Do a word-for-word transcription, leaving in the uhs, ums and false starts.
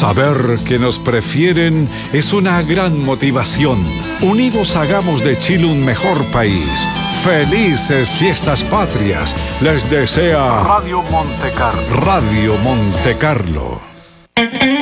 Saber que nos prefieren es una gran motivación. Unidos hagamos de Chile un mejor país. Felices fiestas patrias. Les desea Radio Monte Carlo. Radio Monte Carlo.